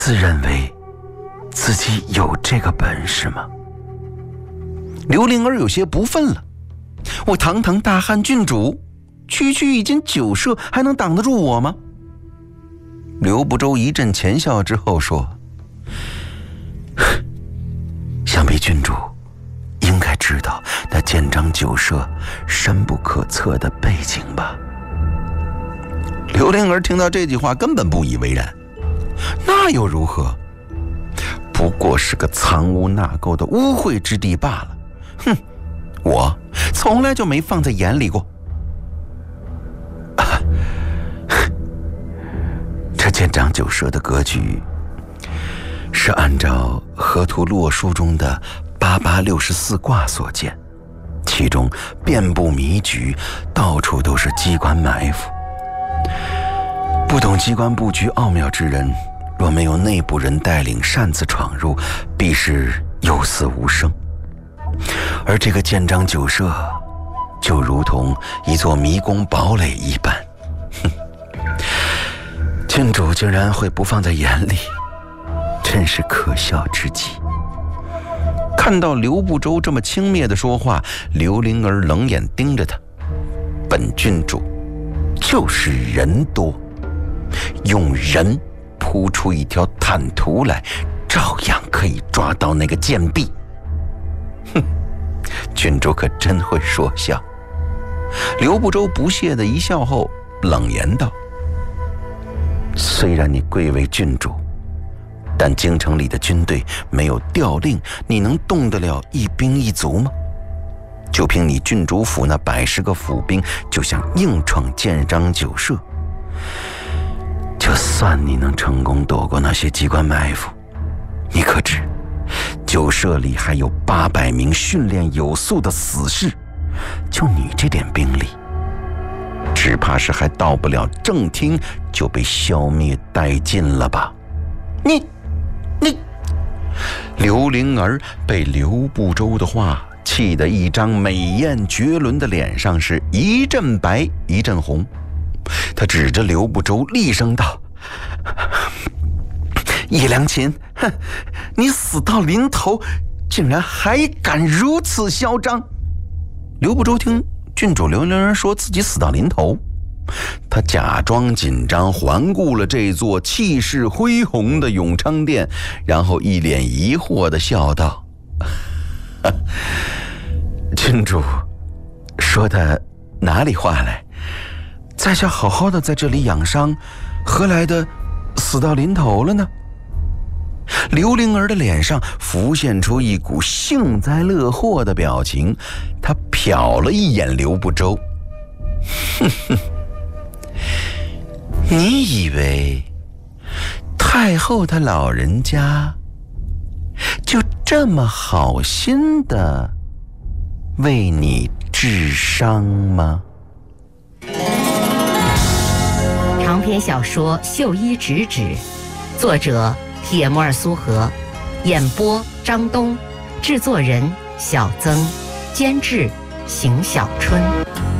自认为自己有这个本事吗？刘灵儿有些不忿了，我堂堂大汉郡主，区区一间酒社还能挡得住我吗？刘不周一阵浅笑之后说，想必郡主应该知道那建章酒社深不可测的背景吧。刘灵儿听到这句话根本不以为然，那又如何？不过是个藏污纳垢的污秽之地罢了。哼，我从来就没放在眼里过。这建章酒社的格局是按照河图洛书中的8864卦所建，其中遍布迷局，到处都是机关埋伏。不懂机关布局奥妙之人，若没有内部人带领擅自闯入，必是有死无生。而这个建章酒社就如同一座迷宫堡垒一般，郡主竟然会不放在眼里，真是可笑之极。看到刘不周这么轻蔑地说话，刘灵儿冷眼盯着他，本郡主就是人多，用人铺出一条坦途来，照样可以抓到那个贱婢。哼，郡主可真会说笑。刘不周不屑地一笑后冷言道，虽然你贵为郡主，但京城里的军队没有调令，你能动得了一兵一卒吗？就凭你郡主府那110个府兵，就想硬闯建章酒社，就算你能成功躲过那些机关埋伏，你可知酒社里还有800名训练有素的死士，就你这点兵力，只怕是还到不了正厅就被消灭殆尽了吧？你刘灵儿被刘不周的话气得一张美艳绝伦的脸上是一阵白一阵红，他指着刘不周厉声道，叶良禽，哼，你死到临头竟然还敢如此嚣张！刘不周听郡主刘灵儿说自己死到临头，他假装紧张，环顾了这座气势恢宏的永昌殿，然后一脸疑惑地笑道，郡主说的哪里话来？在下好好的在这里养伤，何来的死到临头了呢？刘灵儿的脸上浮现出一股幸灾乐祸的表情，她瞟了一眼刘不周，哼哼，你以为太后她老人家就这么好心的为你治伤吗？ 长篇小说《绣衣直指》，作者铁木尔苏荷，演播张东，制作人小曾，监制邢小春。